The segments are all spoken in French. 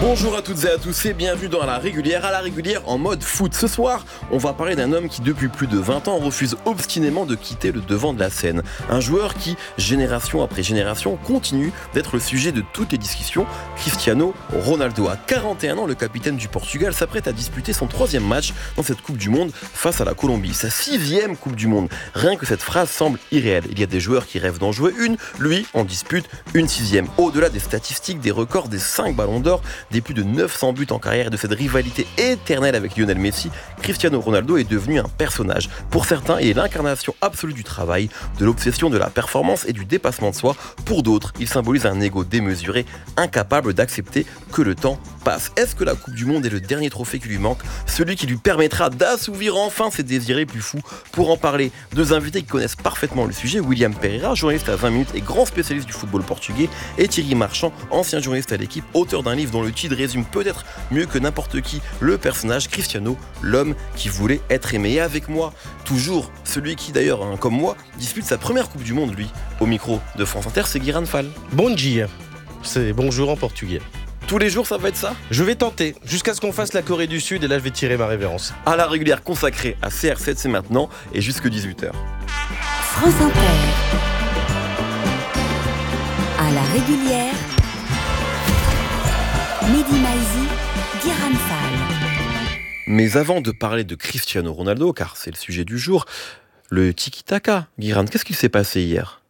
Bonjour à toutes et à tous et bienvenue dans la régulière, en mode foot. Ce soir, on va parler d'un homme qui depuis plus de 20 ans refuse obstinément de quitter le devant de la scène. Un joueur qui, génération après génération, continue d'être le sujet de toutes les discussions. Cristiano Ronaldo. À 41 ans, le capitaine du Portugal s'apprête à disputer son 3e match dans cette Coupe du Monde face à la Colombie. Sa 6e Coupe du Monde. Rien que cette phrase semble irréelle. Il y a des joueurs qui rêvent d'en jouer une, lui en dispute une 6e. Au-delà des statistiques, des records, des 5 ballons d'or, des plus de 900 buts en carrière et de cette rivalité éternelle avec Lionel Messi, Cristiano Ronaldo est devenu un personnage. Pour certains, il est l'incarnation absolue du travail, de l'obsession de la performance et du dépassement de soi. Pour d'autres, il symbolise un ego démesuré, incapable d'accepter que le temps passe. Est-ce que la Coupe du Monde est le dernier trophée qui lui manque, celui qui lui permettra d'assouvir enfin ses désirs les plus fous? Pour en parler, deux invités qui connaissent parfaitement le sujet, William Pereira, journaliste à 20 minutes et grand spécialiste du football portugais, et Thierry Marchand, ancien journaliste à l'équipe, auteur d'un livre dont le titre résume peut-être mieux que n'importe qui le personnage Cristiano, l'homme qui voulait être aimé. Et avec moi, toujours, celui qui d'ailleurs, comme moi, dispute sa première Coupe du Monde, lui, au micro de France Inter, c'est Guiran Fall. Bon dia, c'est bonjour en portugais. Tous les jours, ça va être ça? Je vais tenter, jusqu'à ce qu'on fasse la Corée du Sud, et là je vais tirer ma révérence. À la régulière consacrée à CR7, c'est maintenant, et jusque 18h. France Inter. À la régulière, Mehdi Maizi, Guiran Fall. Mais avant de parler de Cristiano Ronaldo, car c'est le sujet du jour, le tiki-taka. Guiran, qu'est-ce qu'il s'est passé hier?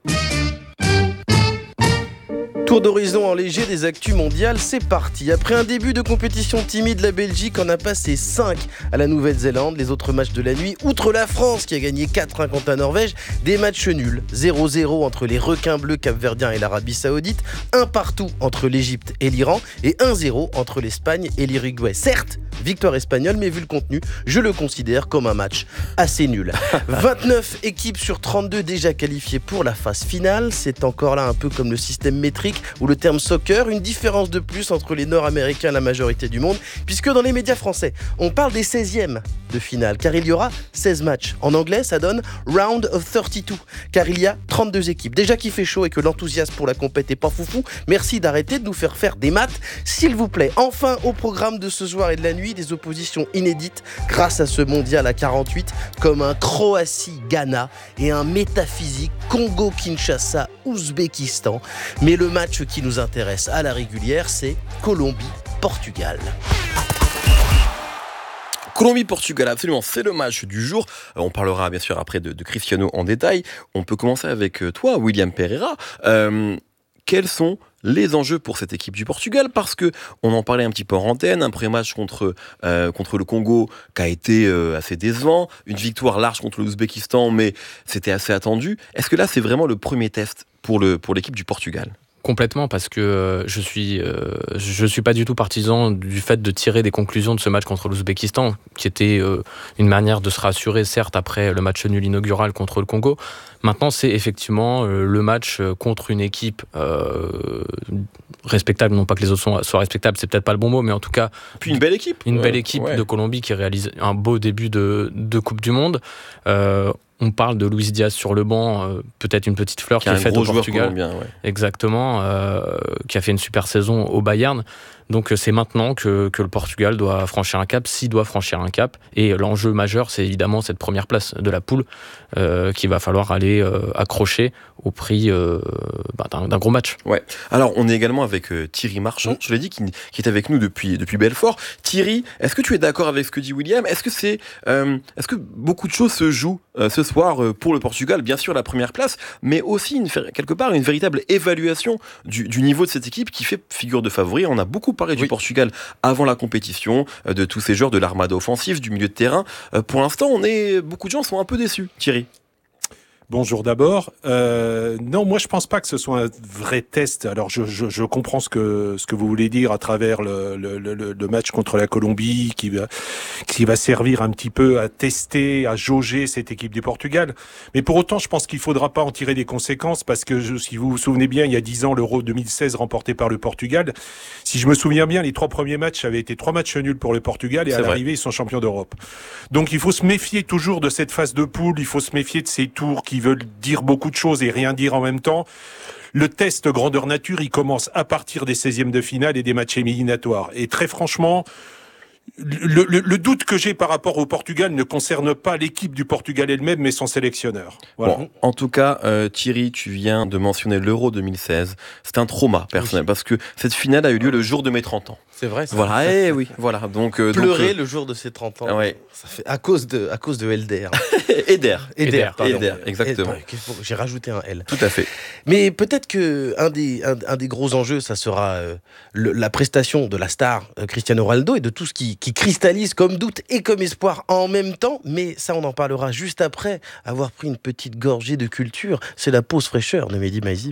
Tour d'horizon en léger des actus mondiales, c'est parti. Après un début de compétition timide, la Belgique en a passé 5 à la Nouvelle-Zélande. Les autres matchs de la nuit, outre la France qui a gagné 4-1 contre la Norvège, des matchs nuls. 0-0 entre les requins bleus capverdiens et l'Arabie Saoudite, 1 partout entre l'Égypte et l'Iran et 1-0 entre l'Espagne et l'Uruguay. Certes, victoire espagnole, mais vu le contenu, je le considère comme un match assez nul. 29 équipes sur 32 déjà qualifiées pour la phase finale. C'est encore là un peu comme le système métrique ou le terme soccer, une différence de plus entre les Nord-Américains et la majorité du monde, puisque dans les médias français, on parle des 16e de finale, car il y aura 16 matchs. En anglais, ça donne Round of 32, car il y a 32 équipes. Déjà qu'il fait chaud et que l'enthousiasme pour la compète est pas foufou, merci d'arrêter de nous faire des maths, s'il vous plaît. Enfin, au programme de ce soir et de la nuit, des oppositions inédites grâce à ce mondial à 48, comme un Croatie-Ghana et un métaphysique Congo-Kinshasa-Ouzbékistan. Mais le match qui nous intéresse à la régulière, c'est Colombie-Portugal. Colombie-Portugal, absolument, c'est le match du jour. On parlera bien sûr après de Cristiano en détail. On peut commencer avec toi, William Pereira. Quels sont les enjeux pour cette équipe du Portugal? Parce que on en parlait un petit peu en antenne, un premier match contre le Congo qui a été assez décevant, une victoire large contre l'Ouzbékistan, mais c'était assez attendu. Est-ce que là, c'est vraiment le premier test pour l'équipe du Portugal? Complètement, parce que je suis pas du tout partisan du fait de tirer des conclusions de ce match contre l'Ouzbékistan, qui était une manière de se rassurer, certes, après le match nul inaugural contre le Congo. Maintenant, c'est effectivement le match contre une équipe respectable, non pas que les autres soient respectables, c'est peut-être pas le bon mot, mais en tout cas... Puis une belle équipe. Belle équipe de Colombie qui réalise un beau début de Coupe du Monde. On parle de Luis Diaz sur le banc, peut-être une petite fleur qui est faite au Portugal. Exactement, qui a fait une super saison au Bayern. Donc c'est maintenant que le Portugal doit franchir un cap, s'il doit franchir un cap. Et l'enjeu majeur, c'est évidemment cette première place de la poule qu'il va falloir aller accrocher au prix d'un gros match. Ouais. Alors on est également avec Thierry Marchand, je l'ai dit, qui est avec nous depuis Belfort. Thierry, est-ce que tu es d'accord avec ce que dit William? Est-ce que beaucoup de choses se jouent ce soir pour le Portugal? Bien sûr la première place, mais aussi quelque part une véritable évaluation du niveau de cette équipe qui fait figure de favori. On a beaucoup parlé du Portugal avant la compétition, de tous ces joueurs, de l'armada offensive, du milieu de terrain. Pour l'instant, beaucoup de gens sont un peu déçus. Thierry? Bonjour d'abord. Non, moi je pense pas que ce soit un vrai test. Alors je comprends ce que vous voulez dire à travers le match contre la Colombie qui va servir un petit peu à tester, à jauger cette équipe du Portugal. Mais pour autant, je pense qu'il faudra pas en tirer des conséquences parce que si vous vous souvenez bien, il y a 10 ans, l'Euro 2016 remporté par le Portugal. Si je me souviens bien, les 3 premiers matchs avaient été 3 matchs nuls pour le Portugal et à l'arrivée, ils sont champions d'Europe. Donc il faut se méfier toujours de cette phase de poule, il faut se méfier de ces tours qui veulent dire beaucoup de choses et rien dire en même temps. le test grandeur nature, il commence à partir des 16e de finale et des matchs éliminatoires. Et très franchement, le doute que j'ai par rapport au Portugal ne concerne pas l'équipe du Portugal elle-même, mais son sélectionneur. Voilà. Bon, en tout cas, Thierry, tu viens de mentionner l'Euro 2016. C'est un trauma personnel parce que cette finale a eu lieu le jour de mes 30 ans. C'est vrai. Ça. Voilà, oui, voilà. Donc pleurer le jour de ses 30 ans. Ouais. Ça fait à cause de Elder. Eder, exactement. J'ai rajouté un L. Tout à fait. Mais peut-être que un des gros enjeux, ça sera la prestation de la star Cristiano Ronaldo et de tout ce qui cristallise comme doute et comme espoir en même temps. Mais ça, on en parlera juste après avoir pris une petite gorgée de culture. C'est la pause fraîcheur de Mehdi Maizi.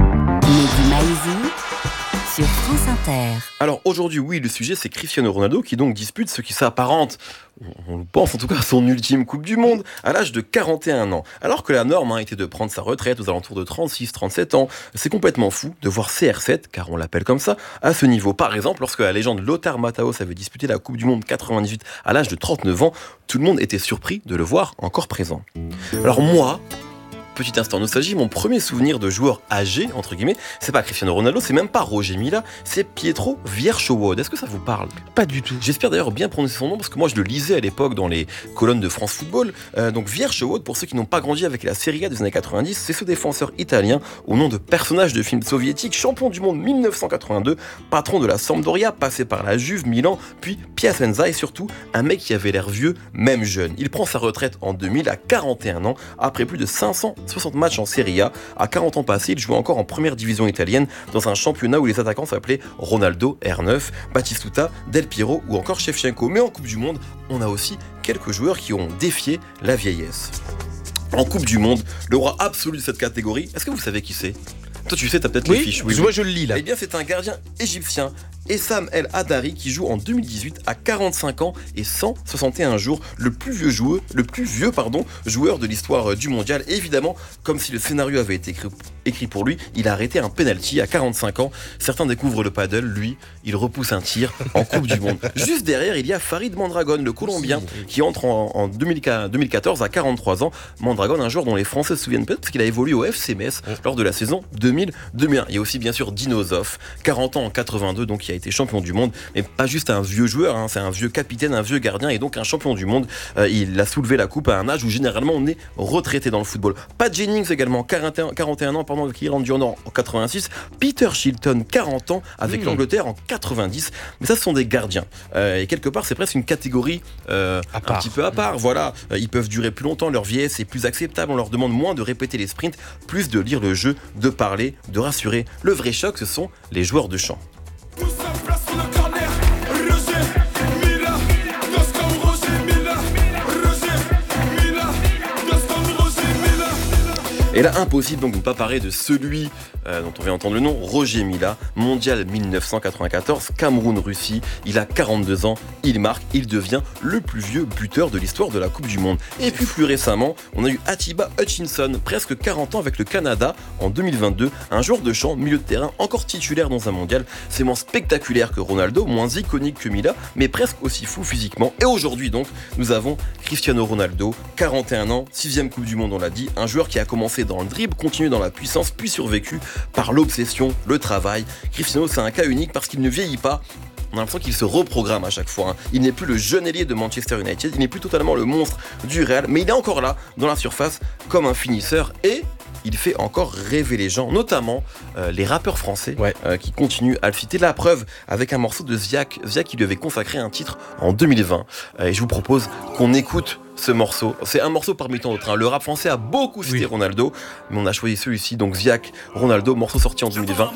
Mehdi Maizi sur France Inter. Alors aujourd'hui, oui, le sujet c'est Cristiano Ronaldo qui donc dispute ce qui s'apparente, on le pense en tout cas, à son ultime Coupe du Monde à l'âge de 41 ans. Alors que la norme était de prendre sa retraite aux alentours de 36-37 ans. C'est complètement fou de voir CR7, car on l'appelle comme ça, à ce niveau. Par exemple, lorsque la légende Lothar Matthäus avait disputé la Coupe du Monde 98 à l'âge de 39 ans, tout le monde était surpris de le voir encore présent. Alors moi, petit instant nostalgie, mon premier souvenir de joueur âgé, entre guillemets, c'est pas Cristiano Ronaldo, c'est même pas Roger Mila, c'est Pietro Vierchowod. Est-ce que ça vous parle ? Pas du tout. J'espère d'ailleurs bien prononcer son nom parce que moi je le lisais à l'époque dans les colonnes de France Football. Donc Vierchowod, pour ceux qui n'ont pas grandi avec la Serie A des années 90, c'est ce défenseur italien au nom de personnage de film soviétique, champion du monde 1982, patron de la Sampdoria, passé par la Juve, Milan, puis Piacenza et surtout un mec qui avait l'air vieux, même jeune. Il prend sa retraite en 2000 à 41 ans après plus de 560 matchs en Serie A. À 40 ans passés, il jouait encore en première division italienne dans un championnat où les attaquants s'appelaient Ronaldo, R9, Batistuta, Del Piero ou encore Shevchenko. Mais en Coupe du Monde, on a aussi quelques joueurs qui ont défié la vieillesse. En Coupe du Monde, le roi absolu de cette catégorie, est-ce que vous savez qui c'est ? Toi tu sais, t'as peut-être les fiches. Oui, moi je le lis là. Eh bien c'est un gardien égyptien, Essam El Hadari, qui joue en 2018 à 45 ans et 161 jours, le plus vieux joueur de l'histoire du mondial. Et évidemment, comme si le scénario avait été écrit pour lui, il a arrêté un penalty à 45 ans. Certains découvrent le paddle, lui, il repousse un tir en Coupe du Monde. Juste derrière, il y a Farid Mondragon, le Colombien, qui entre en 2014 à 43 ans. Mondragon, un joueur dont les Français se souviennent peut-être parce qu'il a évolué au FC Metz lors de la saison 2000-2001. Il y a aussi bien sûr Dino Zoff, 40 ans en 82, donc qui a été champion du monde, mais pas juste un vieux joueur, hein, c'est un vieux capitaine, un vieux gardien et donc un champion du monde. Il a soulevé la coupe à un âge où généralement on est retraité dans le football. Pat Jennings également, 41 ans pendant qu'il rentre du Nord en 86. Peter Shilton, 40 ans avec l'Angleterre en 90. Mais ça, ce sont des gardiens. Et quelque part, c'est presque une catégorie un petit peu à part. Voilà, ils peuvent durer plus longtemps, leur vieillesse est plus acceptable. On leur demande moins de répéter les sprints, plus de lire le jeu, de parler, de rassurer. Le vrai choc, ce sont les joueurs de champ. Et là, impossible donc de ne pas parler de celui dont on vient d'entendre le nom, Roger Mila, mondial 1994, Cameroun-Russie. Il a 42 ans, il marque, il devient le plus vieux buteur de l'histoire de la Coupe du Monde. Et puis plus récemment, on a eu Atiba Hutchinson, presque 40 ans avec le Canada en 2022, un joueur de champ, milieu de terrain, encore titulaire dans un mondial. C'est moins spectaculaire que Ronaldo, moins iconique que Mila, mais presque aussi fou physiquement. Et aujourd'hui donc, nous avons Cristiano Ronaldo, 41 ans, 6e Coupe du Monde, on l'a dit, un joueur qui a commencé dans le dribble, continué dans la puissance, puis survécu par l'obsession, le travail. Cristiano, c'est un cas unique parce qu'il ne vieillit pas. On a l'impression qu'il se reprogramme à chaque fois. Il n'est plus le jeune ailier de Manchester United, il n'est plus totalement le monstre du Real, mais il est encore là, dans la surface, comme un finisseur, et il fait encore rêver les gens, notamment les rappeurs français qui continuent à le citer. La preuve avec un morceau de Ziak qui lui avait consacré un titre en 2020. Et je vous propose qu'on écoute ce morceau. C'est un morceau parmi tant d'autres. Le rap français a beaucoup cité Ronaldo, mais on a choisi celui-ci, donc Ziak, Ronaldo, morceau sorti en 2020.